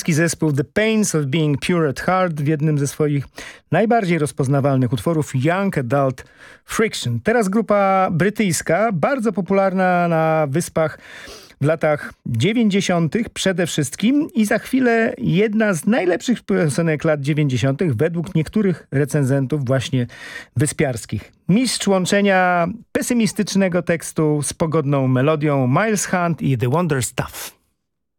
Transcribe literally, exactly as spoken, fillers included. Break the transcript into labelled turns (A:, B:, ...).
A: Kanadyjski zespół The Pains of Being Pure at Heart w jednym ze swoich najbardziej rozpoznawalnych utworów Young Adult Friction. Teraz grupa brytyjska, bardzo popularna na Wyspach w latach dziewięćdziesiątych przede wszystkim i za chwilę jedna z najlepszych piosenek lat dziewięćdziesiątych według niektórych recenzentów właśnie wyspiarskich. Mistrz łączenia pesymistycznego tekstu z pogodną melodią, Miles Hunt i The Wonder Stuff.